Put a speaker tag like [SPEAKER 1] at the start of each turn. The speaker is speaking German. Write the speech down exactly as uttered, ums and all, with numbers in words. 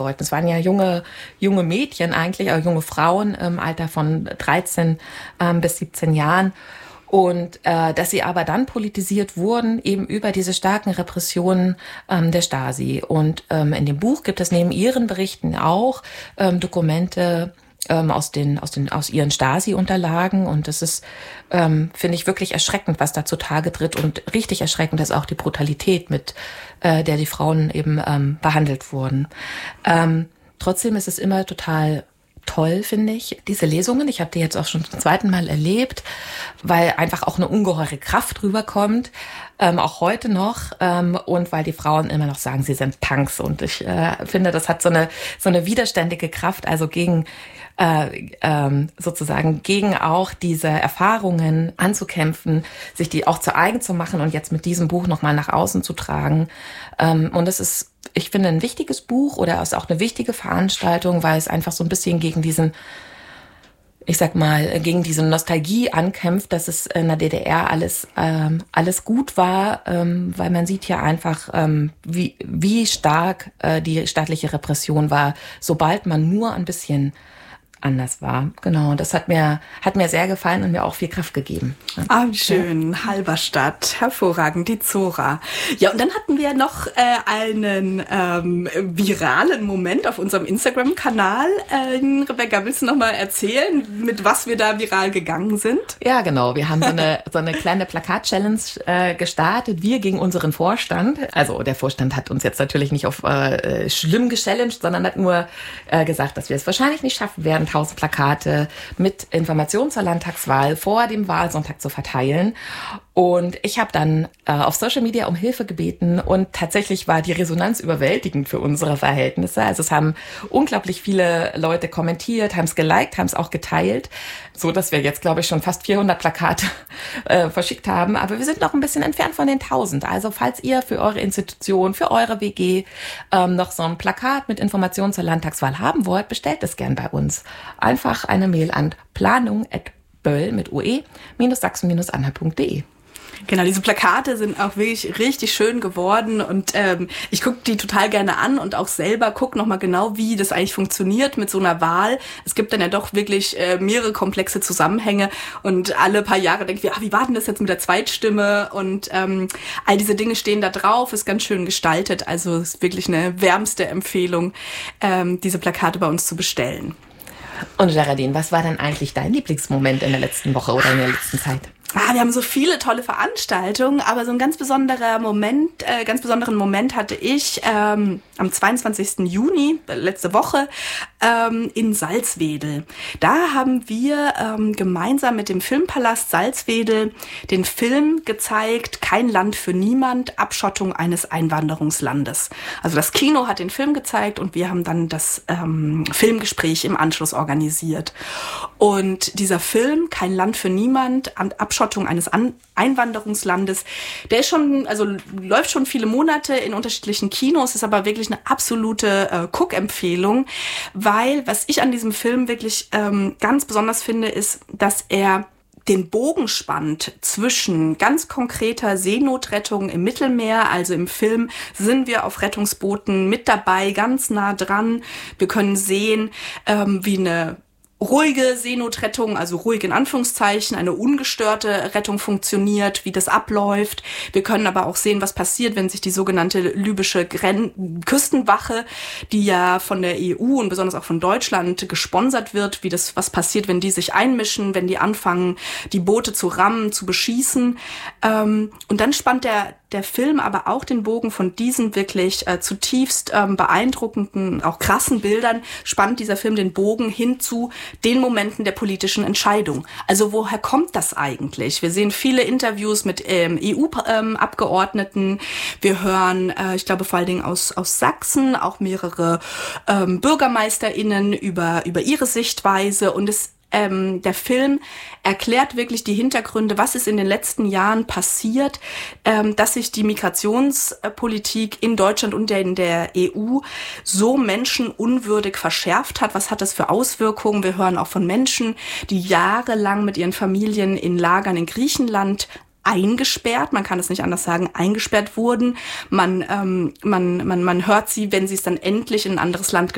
[SPEAKER 1] Es waren ja junge, junge Mädchen eigentlich, also junge Frauen im Alter von dreizehn ähm, bis siebzehn Jahren. Und äh, dass sie aber dann politisiert wurden, eben über diese starken Repressionen ähm, der Stasi. Und ähm, in dem Buch gibt es neben ihren Berichten auch ähm, Dokumente ähm, aus den aus den aus ihren Stasi-Unterlagen. Und das ist, ähm, finde ich, wirklich erschreckend, was da zutage tritt. Und richtig erschreckend ist auch die Brutalität, mit äh, der die Frauen eben ähm, behandelt wurden. Ähm, trotzdem ist es immer total toll, finde ich, diese Lesungen. Ich habe die jetzt auch schon zum zweiten Mal erlebt, weil einfach auch eine ungeheure Kraft rüberkommt, ähm, auch heute noch, ähm, und weil die Frauen immer noch sagen, sie sind Punks. Und ich äh, finde, das hat so eine so eine widerständige Kraft, also gegen äh, ähm, sozusagen gegen auch diese Erfahrungen anzukämpfen, sich die auch zu eigen zu machen und jetzt mit diesem Buch nochmal nach außen zu tragen. Ähm, und es ist, ich finde, ein wichtiges Buch oder ist auch eine wichtige Veranstaltung, weil es einfach so ein bisschen gegen diesen, ich sag mal, gegen diese Nostalgie ankämpft, dass es in der D D R alles ähm, alles gut war, ähm, weil man sieht ja einfach, ähm, wie wie stark äh, die staatliche Repression war, sobald man nur ein bisschen anders war. Genau, das hat mir hat mir sehr gefallen und mir auch viel Kraft gegeben.
[SPEAKER 2] Ah, schön. Ja. Halberstadt, hervorragend, die Zora. Ja, und dann hatten wir noch äh, einen ähm, viralen Moment auf unserem Instagram-Kanal. Äh, Rebecca, willst du noch mal erzählen, mit was wir da viral gegangen sind?
[SPEAKER 1] Ja, genau. Wir haben so eine so eine kleine Plakat-Challenge äh, gestartet. Wir gegen unseren Vorstand. Also der Vorstand hat uns jetzt natürlich nicht auf äh, schlimm gechallenged, sondern hat nur äh, gesagt, dass wir es wahrscheinlich nicht schaffen werden, tausend Plakate mit Informationen zur Landtagswahl vor dem Wahlsonntag zu verteilen. Und ich habe dann äh, auf Social Media um Hilfe gebeten und tatsächlich war die Resonanz überwältigend für unsere Verhältnisse. Also es haben unglaublich viele Leute kommentiert, haben es geliked, haben es auch geteilt, so dass wir jetzt, glaube ich, schon fast vierhundert Plakate äh, verschickt haben. Aber wir sind noch ein bisschen entfernt von den tausend. Also falls ihr für eure Institution, für eure W G ähm, noch so ein Plakat mit Informationen zur Landtagswahl haben wollt, bestellt es gern bei uns. Einfach eine Mail an planung at böll mit ue sachsen anhalt punkt de.
[SPEAKER 2] Genau, diese Plakate sind auch wirklich richtig schön geworden und ähm, ich gucke die total gerne an und auch selber gucke nochmal genau, wie das eigentlich funktioniert mit so einer Wahl. Es gibt dann ja doch wirklich äh, mehrere komplexe Zusammenhänge und alle paar Jahre denken wir, ah, wie war denn das jetzt mit der Zweitstimme? Und ähm, all diese Dinge stehen da drauf, ist ganz schön gestaltet. Also es ist wirklich eine wärmste Empfehlung, ähm, diese Plakate bei uns zu bestellen.
[SPEAKER 1] Und Geraldine, was war denn eigentlich dein Lieblingsmoment in der letzten Woche oder in der letzten Zeit?
[SPEAKER 2] Ah, wir haben so viele tolle Veranstaltungen, aber so ein ganz besonderer Moment, äh, ganz besonderen Moment hatte ich ähm, am zweiundzwanzigsten Juni, letzte Woche, ähm, in Salzwedel. Da haben wir ähm, gemeinsam mit dem Filmpalast Salzwedel den Film gezeigt, Kein Land für niemand, Abschottung eines Einwanderungslandes. Also das Kino hat den Film gezeigt und wir haben dann das ähm, Filmgespräch im Anschluss organisiert. Und dieser Film, Kein Land für niemand, Abschottung eines An- Einwanderungslandes, der ist schon, also läuft schon viele Monate in unterschiedlichen Kinos, ist aber wirklich eine absolute äh, Guck-Empfehlung, weil was ich an diesem Film wirklich ähm, ganz besonders finde, ist, dass er den Bogen spannt zwischen ganz konkreter Seenotrettung im Mittelmeer. Also im Film sind wir auf Rettungsbooten mit dabei, ganz nah dran. Wir können sehen, ähm, wie eine ruhige Seenotrettung, also ruhig in Anführungszeichen, eine ungestörte Rettung funktioniert, wie das abläuft. Wir können aber auch sehen, was passiert, wenn sich die sogenannte libysche Gren- Küstenwache, die ja von der E U und besonders auch von Deutschland gesponsert wird, wie das, was passiert, wenn die sich einmischen, wenn die anfangen, die Boote zu rammen, zu beschießen. Ähm, und dann spannt der der Film aber auch den Bogen von diesen wirklich äh, zutiefst ähm, beeindruckenden, auch krassen Bildern, spannt dieser Film den Bogen hin zu den Momenten der politischen Entscheidung. Also woher kommt das eigentlich? Wir sehen viele Interviews mit ähm, E U-Abgeordneten. Ähm, Wir hören, äh, ich glaube vor allen Dingen aus aus Sachsen, auch mehrere ähm, BürgermeisterInnen über über ihre Sichtweise. Und es Ähm, der Film erklärt wirklich die Hintergründe, was ist in den letzten Jahren passiert, ähm, dass sich die Migrationspolitik in Deutschland und in der E U so menschenunwürdig verschärft hat. Was hat das für Auswirkungen? Wir hören auch von Menschen, die jahrelang mit ihren Familien in Lagern in Griechenland eingesperrt, man kann es nicht anders sagen, eingesperrt wurden. Man, ähm, man, man, man hört sie, wenn sie es dann endlich in ein anderes Land